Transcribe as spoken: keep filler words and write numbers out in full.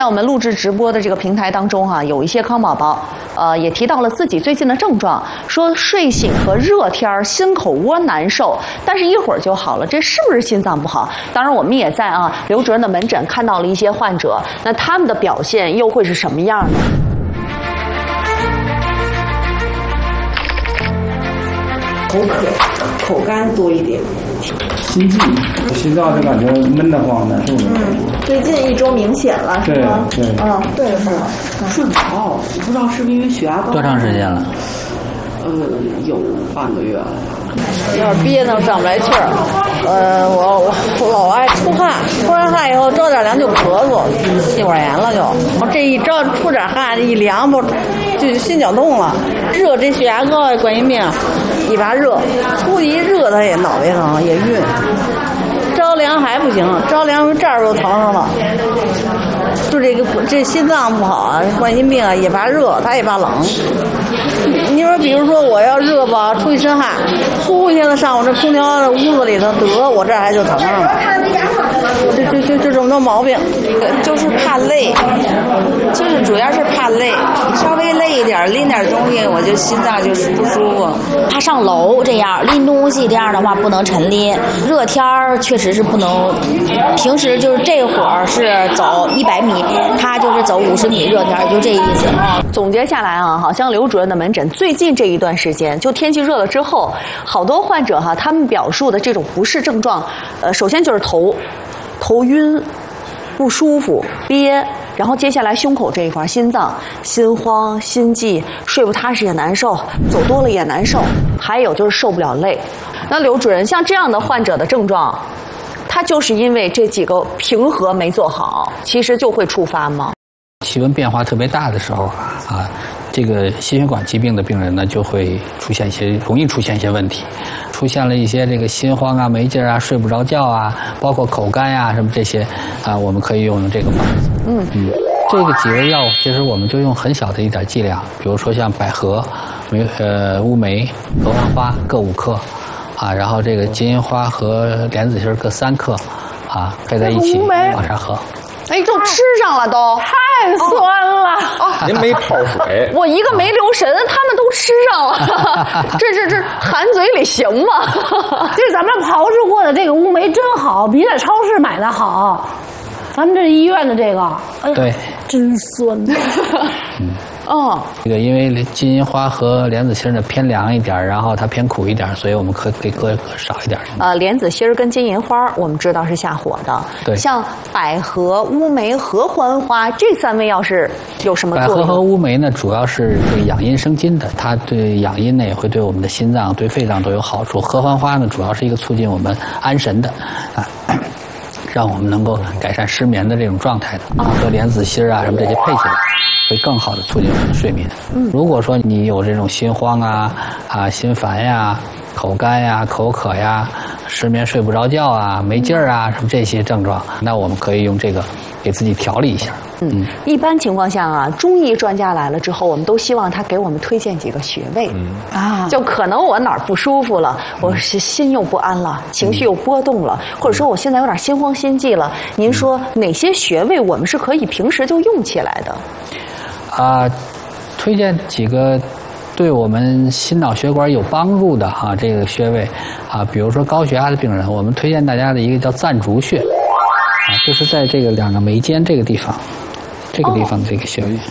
在我们录制直播的这个平台当中哈、啊，有一些康宝宝，呃，也提到了自己最近的症状，说睡醒和热天心口窝难受，但是一会儿就好了，这是不是心脏不好？当然，我们也在啊刘主任的门诊看到了一些患者，那他们的表现又会是什么样呢？ 口渴、口干多一点。 心悸，心脏就感觉闷得慌难受的。 嗯，最近一周明显了，是吗？ 对对。 嗯，对是。 睡不着，不知道是不是因为血压高。 多长时间了？ 呃，有半个月了。 有点憋得上不来气儿，呃，我我老爱出汗，出完汗以后着点凉就咳嗽，气管炎了就。我这一着出点汗，一凉不就心绞痛了。热这血压高冠心病，一发热，出去一热它也脑袋疼也晕，着凉还不行，着凉这儿都疼上了。就这个这心脏不好啊，冠心病啊也怕热，它也怕冷。你说，比如说我要热吧，出一身汗，呼一下子上我这空调的屋子里头，得我这儿还就疼上了。就就就就这么多毛病， 就是怕累，就是主要是怕累，稍微累一点，拎点东西我就心脏就是不舒服。 怕上楼这样拎东西这样的话不能晨拎，热天儿确实是不能。平时就是这会儿是走一百米，他就是走五十米，热天就这意思啊。 总结下来啊，好像刘主任的门诊最近这一段时间，就天气热了之后，好多患者哈，他们表述的这种不适症状，呃，首先就是头。头晕、不舒服、憋，然后接下来胸口这一块，心脏、心慌、心悸，睡不踏实也难受，走多了也难受，还有就是受不了累。那刘主任，像这样的患者的症状，他就是因为这几个平和没做好，其实就会触发吗？ 气温变化特别大的时候啊，这个心血管疾病的病人呢，就会出现一些容易出现一些问题，出现了一些这个心慌啊、没劲儿啊、睡不着觉啊，包括口干呀、啊、什么这些啊，我们可以用用这个方子。嗯嗯，这个几味药物其实我们就用很小的一点剂量，比如说像百合、梅呃乌梅、合欢花各五克，啊，然后这个金银花和莲子心各三克，啊，配在一起往上喝。 哎，都吃上了都， 太酸了。 哦， 您没泡水， 我一个没留神，他们都吃上了。这这这含嘴里行吗？ 这是咱们炮制过的这个乌梅真好，比在超市买的好。咱们这医院的这个，哎呀， 对， 真酸。 嗯。 哦， 这个因为金银花和莲子心呢偏凉一点，然后它偏苦一点，所以我们可可以搁少一点。 呃，莲子心跟金银花我们知道是下火的， 对。 像百合、乌梅、合欢花这三味药是有什么作用？ 百合和乌梅呢，主要是这个养阴生津的，它对养阴呢也会对我们的心脏、对肺脏都有好处。合欢花呢，主要是一个促进我们安神的，啊。让我们能够改善失眠的这种状态的，啊，和莲子心啊什么这些配起来，会更好的促进我们的睡眠。嗯，如果说你有这种心慌啊、啊心烦呀、口干呀、口渴呀、失眠睡不着觉啊、没劲儿啊什么这些症状，那我们可以用这个给自己调理一下。 嗯，一般情况下啊，中医专家来了之后，我们都希望他给我们推荐几个穴位。嗯啊，就可能我哪儿不舒服了，我是心又不安了，情绪又波动了，或者说我现在有点心慌心悸了。您说哪些穴位我们是可以平时就用起来的？ 啊，推荐几个对我们心脑血管有帮助的啊，这个穴位啊，比如说高血压的病人，我们推荐大家的一个叫赞竹穴，啊，就是在这个两个眉间这个地方。这个地方的这个穴位。